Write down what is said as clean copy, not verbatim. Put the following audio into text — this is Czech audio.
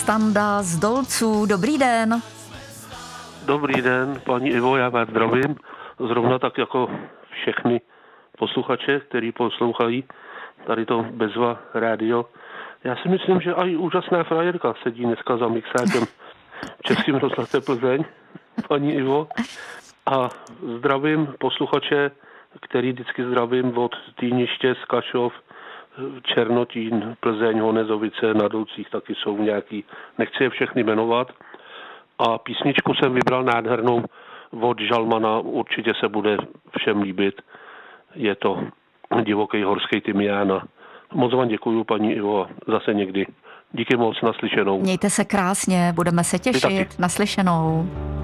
Standa z Dolců, dobrý den. Dobrý den, paní Ivo, já vás zdravím. Zrovna tak jako všechny posluchače, který poslouchají tady to Bezva rádio. Já si myslím, že i úžasná frajerka sedí dneska za mixákem v Českém rozhlase Plzeň, paní Ivo. A zdravím posluchače, který vždycky zdravím od Týniště, Skašov, Černotín, Plzeň, Honezovice, na Dolcích taky jsou nějaký, nechci je všechny jmenovat. A písničku jsem vybral nádhernou od Žalmana, určitě se bude všem líbit. Je to Divoký horský tymián. Moc vám děkuju, paní Ivo, zase někdy. Díky moc, naslyšenou. Mějte se krásně, budeme se těšit, naslyšenou.